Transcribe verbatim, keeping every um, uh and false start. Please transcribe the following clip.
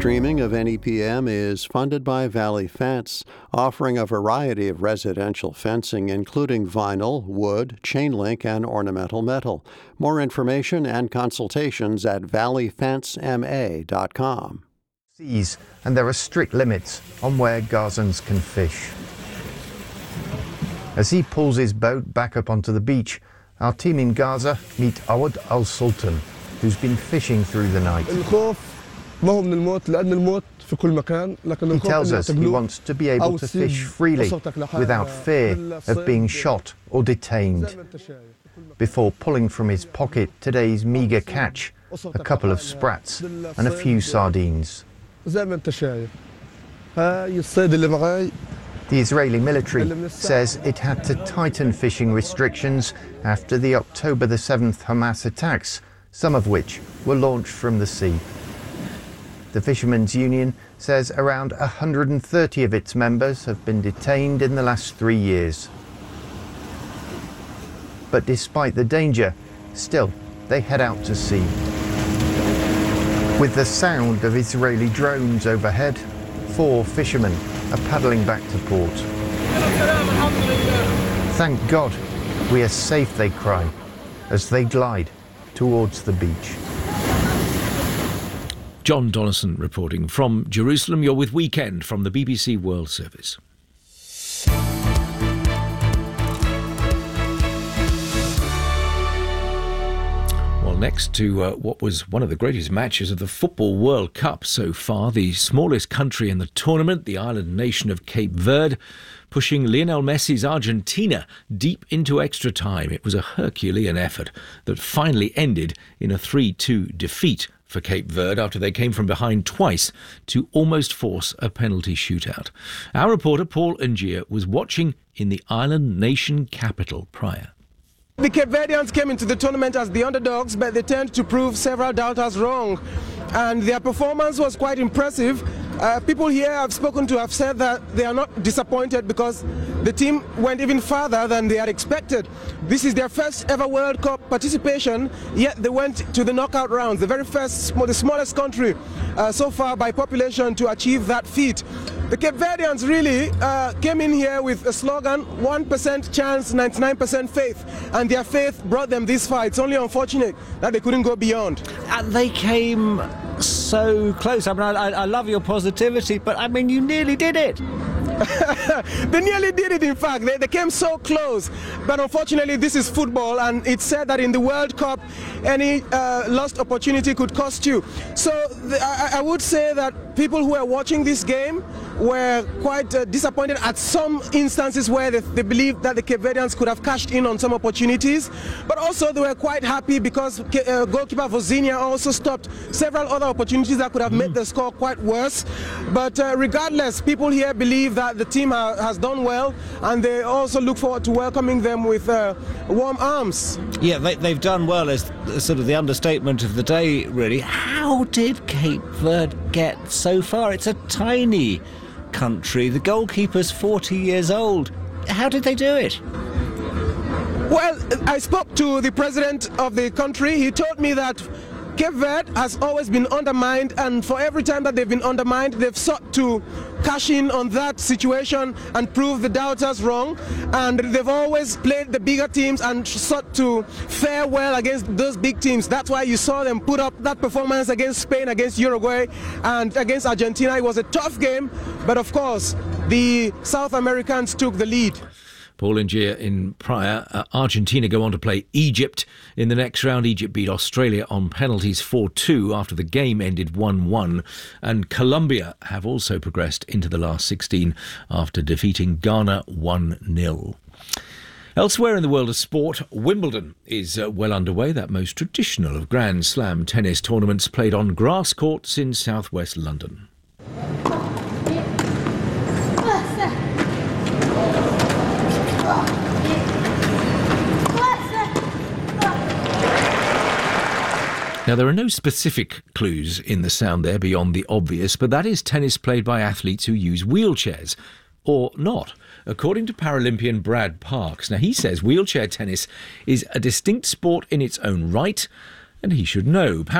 streaming of N E P M is funded by Valley Fence, offering a variety of residential fencing, including vinyl, wood, chain link, and ornamental metal. More information and consultations at valley fence m a dot com. Seas, and there are strict limits on where Gazans can fish. As he pulls his boat back up onto the beach, our team in Gaza meet Awad Al Sultan, who's been fishing through the night. He tells us he wants to be able to fish freely without fear of being shot or detained. Before pulling from his pocket today's meagre catch, a couple of sprats and a few sardines. The Israeli military says it had to tighten fishing restrictions after the October the seventh Hamas attacks, some of which were launched from the sea. The Fishermen's Union says around one hundred thirty of its members have been detained in the last three years. But despite the danger, still they head out to sea. With the sound of Israeli drones overhead, four fishermen are paddling back to port. Thank God, we are safe, they cry, as they glide towards the beach. John Donaldson reporting from Jerusalem. You're with Weekend from the B B C World Service. Well, next to uh, what was one of the greatest matches of the Football World Cup so far, the smallest country in the tournament, the island nation of Cape Verde, pushing Lionel Messi's Argentina deep into extra time. It was a Herculean effort that finally ended in a three two defeat for Cape Verde after they came from behind twice to almost force a penalty shootout. Our reporter Paul Ngia was watching in the island nation capital Praia. The Cape Verdeans came into the tournament as the underdogs, but they tend to prove several doubters wrong. And their performance was quite impressive. Uh, people here I've spoken to have said that they are not disappointed because the team went even further than they had expected. This is their first ever World Cup participation, yet they went to the knockout rounds, the very first, the smallest country uh, so far by population to achieve that feat. The Cape Verdeans really uh, came in here with a slogan, one percent chance, ninety-nine percent faith, and their faith brought them this far. It's only unfortunate that they couldn't go beyond. And they came so close. I mean, I, I love your positivity, but I mean, you nearly did it. They nearly did it, in fact. They, they came so close. But unfortunately, this is football, and it's said that in the World Cup, any uh, lost opportunity could cost you. So the, I, I would say that people who are watching this game were quite uh, disappointed at some instances where they, they believed that the Cape Verdeans could have cashed in on some opportunities. But also they were quite happy because uh, goalkeeper Vozinha also stopped several other opportunities that could have mm. made the score quite worse. But uh, regardless, people here believe that the team ha has done well, and they also look forward to welcoming them with uh, warm arms. Yeah, they, they've done well is sort of the understatement of the day, really. How did Cape Verde get so far? It's a tiny country. The goalkeeper's forty years old. How did they do it? Well, I spoke to the president of the country. He told me that Cape Verde has always been undermined, and for every time that they've been undermined, they've sought to cash in on that situation and prove the doubters wrong. And they've always played the bigger teams and sought to fare well against those big teams. That's why you saw them put up that performance against Spain, against Uruguay, and against Argentina. It was a tough game, but of course, the South Americans took the lead. Paul Ngia in Praia. Uh, Argentina go on to play Egypt in the next round. Egypt beat Australia on penalties four two after the game ended one one. And Colombia have also progressed into the last sixteen after defeating Ghana one nil. Elsewhere in the world of sport, Wimbledon is uh, well underway, that most traditional of Grand Slam tennis tournaments played on grass courts in southwest London. Now, there are no specific clues in the sound there beyond the obvious, but that is tennis played by athletes who use wheelchairs. Or not, according to Paralympian Brad Parks. Now, he says wheelchair tennis is a distinct sport in its own right, and he should know.